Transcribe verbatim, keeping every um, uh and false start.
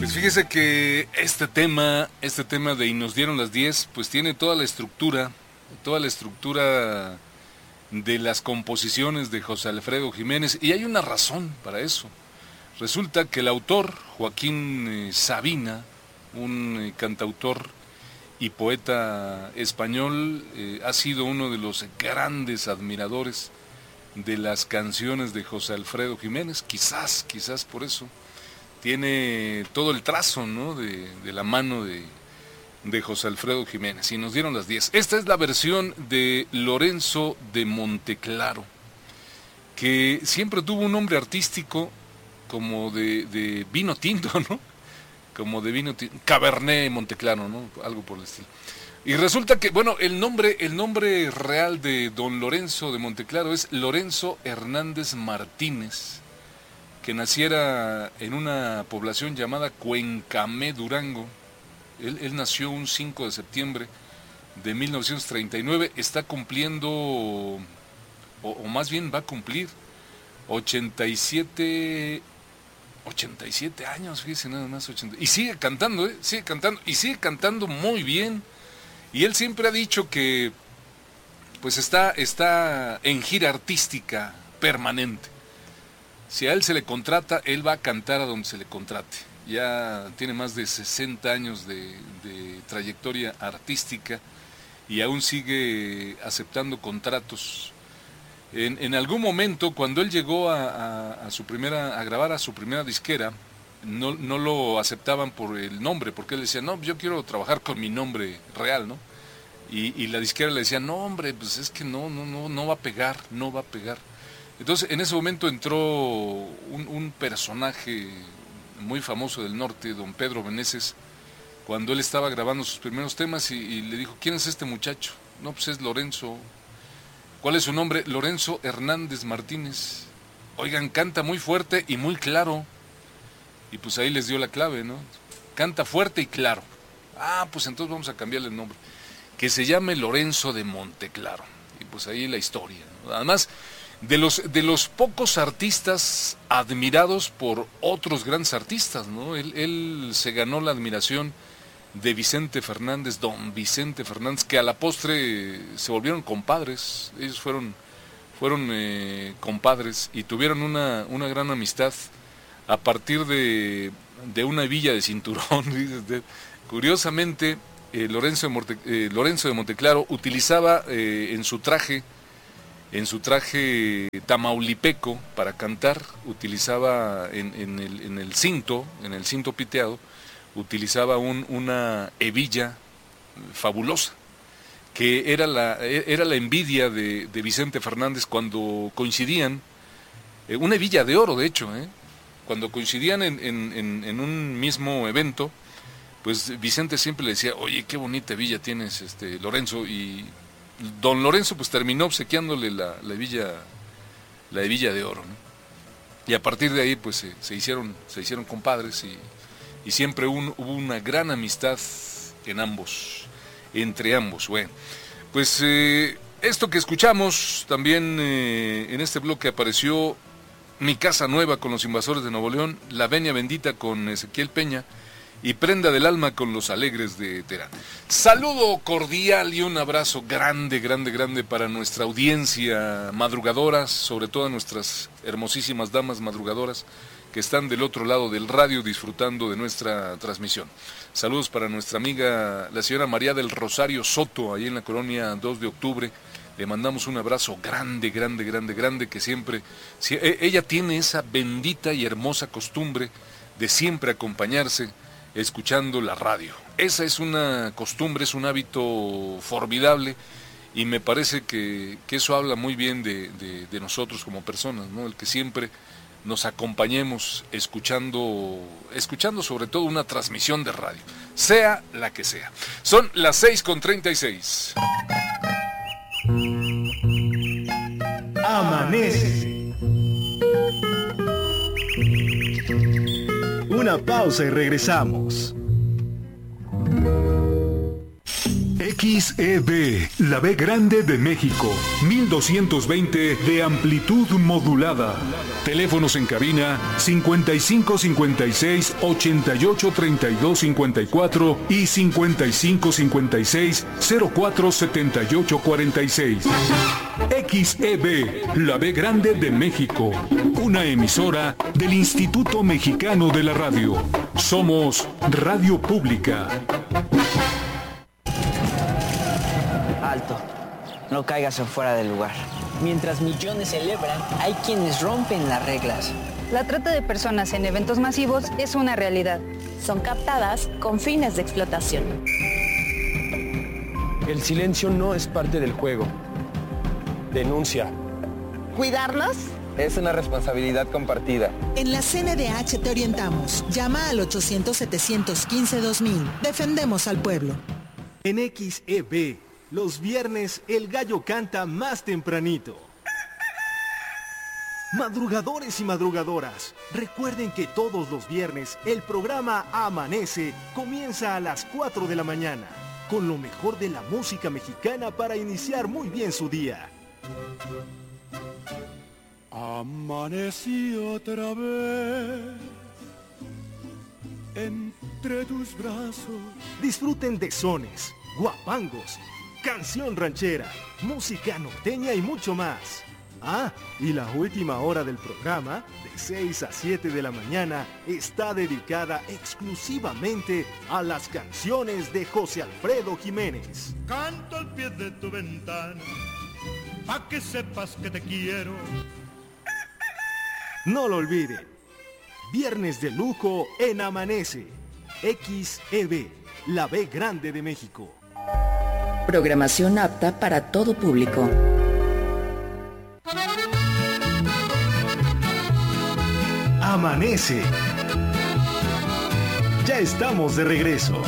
Pues fíjese que este tema, este tema de Y nos dieron las diez, pues tiene toda la estructura, toda la estructura de las composiciones de José Alfredo Jiménez, y hay una razón para eso. Resulta que el autor, Joaquín eh, Sabina, un eh, cantautor y poeta español, eh, ha sido uno de los grandes admiradores de las canciones de José Alfredo Jiménez, quizás, quizás por eso. Tiene todo el trazo, ¿no?, de, de la mano de, de José Alfredo Jiménez. Y nos dieron las diez. Esta es la versión de Lorenzo de Monteclaro, que siempre tuvo un nombre artístico como de, de vino tinto, ¿no? Como de vino tinto, Cabernet Monteclaro, ¿no? Algo por el estilo. Y resulta que, bueno, el nombre, el nombre real de don Lorenzo de Monteclaro es Lorenzo Hernández Martínez, que naciera en una población llamada Cuencamé, Durango. Él, él nació un cinco de septiembre de mil novecientos treinta y nueve, está cumpliendo, o, o más bien va a cumplir, ochenta y siete años, fíjese nada más, ochenta, y sigue cantando, ¿eh? sigue cantando, y sigue cantando muy bien, y él siempre ha dicho que pues está, está en gira artística permanente. Si a él se le contrata, él va a cantar a donde se le contrate. Ya tiene más de sesenta años de, de trayectoria artística y aún sigue aceptando contratos. En, en algún momento, cuando él llegó a, a, a su primera, a grabar a su primera disquera, no, no lo aceptaban por el nombre, porque él decía, no, yo quiero trabajar con mi nombre real, ¿no? Y, y la disquera le decía, no, hombre, pues es que no, no, no, no va a pegar, no va a pegar. Entonces, en ese momento entró un, un personaje muy famoso del norte, don Pedro Meneses, cuando él estaba grabando sus primeros temas, y, y le dijo, ¿quién es este muchacho? No, pues es Lorenzo. ¿Cuál es su nombre? Lorenzo Hernández Martínez. Oigan, canta muy fuerte y muy claro. Y pues ahí les dio la clave, ¿no? Canta fuerte y claro. Ah, pues entonces vamos a cambiarle el nombre. Que se llame Lorenzo de Monteclaro. Y pues ahí la historia, ¿no? Además, de los, de los pocos artistas admirados por otros grandes artistas, ¿no? Él, él se ganó la admiración de Vicente Fernández, don Vicente Fernández, que a la postre se volvieron compadres. Ellos fueron, fueron eh, compadres y tuvieron una, una gran amistad a partir de, de una villa de cinturón. Curiosamente, eh, Lorenzo, de Monte, eh, Lorenzo de Monteclaro utilizaba eh, en su traje En su traje tamaulipeco para cantar, utilizaba en, en, el, en el cinto, en el cinto piteado, utilizaba un, una hebilla fabulosa, que era la, era la envidia de, de Vicente Fernández cuando coincidían, eh, una hebilla de oro de hecho, eh, cuando coincidían en, en, en, en un mismo evento, pues Vicente siempre le decía, oye, qué bonita hebilla tienes, este, Lorenzo, y don Lorenzo pues terminó obsequiándole la, la hebilla, la hebilla de oro, ¿no? Y a partir de ahí pues se, se hicieron, se hicieron compadres y, y siempre un, hubo una gran amistad en ambos, entre ambos. Bueno, pues eh, esto que escuchamos también eh, en este bloque apareció Mi Casa Nueva con los Invasores de Nuevo León, La Venia Bendita con Ezequiel Peña y Prenda del Alma con los Alegres de Terán. Saludo cordial y un abrazo grande, grande, grande para nuestra audiencia madrugadora, sobre todo a nuestras hermosísimas damas madrugadoras que están del otro lado del radio disfrutando de nuestra transmisión. Saludos para nuestra amiga, la señora María del Rosario Soto, ahí en la colonia dos de octubre. Le mandamos un abrazo grande, grande, grande, grande, que siempre, si, ella tiene esa bendita y hermosa costumbre de siempre acompañarse escuchando la radio. Esa es una costumbre, es un hábito formidable y me parece que, que eso habla muy bien de, de, de nosotros como personas, ¿no? El que siempre nos acompañemos escuchando, escuchando sobre todo una transmisión de radio, sea la que sea. Son las seis con treinta y seis. Amanece. Una pausa y regresamos. X E B, la B grande de México, mil doscientos veinte de amplitud modulada. Teléfonos en cabina cincuenta y cinco cincuenta y seis ochenta y ocho treinta y dos cincuenta y cuatro y cincuenta y cinco cincuenta y seis cero cuatro setenta y ocho cuarenta y seis. X E B, la B grande de México, una emisora del Instituto Mexicano de la Radio. Somos Radio Pública. Alto, no caigas en fuera del lugar. Mientras millones celebran, hay quienes rompen las reglas. La trata de personas en eventos masivos es una realidad. Son captadas con fines de explotación. El silencio no es parte del juego. Denuncia. ¿Cuidarlos? Es una responsabilidad compartida. En la C N D H te orientamos. Llama al ochocientos setecientos quince dos mil. Defendemos al pueblo. En X E B, los viernes el gallo canta más tempranito. Madrugadores y madrugadoras, recuerden que todos los viernes el programa Amanece comienza a las cuatro de la mañana, con lo mejor de la música mexicana para iniciar muy bien su día. Amanecí otra vez entre tus brazos. Disfruten de sones, guapangos, canción ranchera, música norteña y mucho más. Ah, y la última hora del programa, de seis a siete de la mañana, está dedicada exclusivamente a las canciones de José Alfredo Jiménez. Canto al pie de tu ventana, pa' que sepas que te quiero. No lo olviden, viernes de lujo en Amanece, X E B, la B grande de México. Programación apta para todo público. Amanece. Ya estamos de regreso.